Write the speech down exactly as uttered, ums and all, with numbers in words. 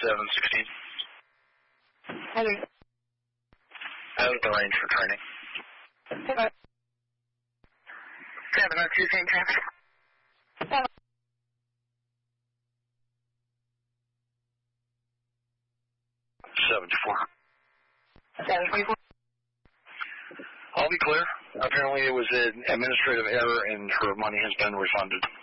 seven sixteen. Heather. How's the range for training? Seven. Seven oh two, same time. Seven. Seven four. Seven twenty-four. I'll be clear. Apparently it was an administrative error and her money has been refunded.